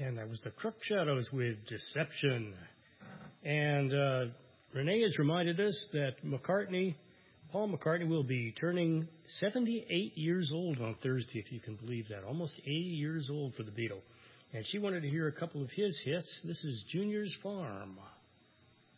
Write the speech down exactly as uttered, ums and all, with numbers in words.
And that was the Crook Shadows with Deception. And uh, Renee has reminded us that McCartney, Paul McCartney, will be turning seventy-eight years old on Thursday, if you can believe that. Almost eighty years old for the Beatle. And she wanted to hear a couple of his hits. This is Junior's Farm.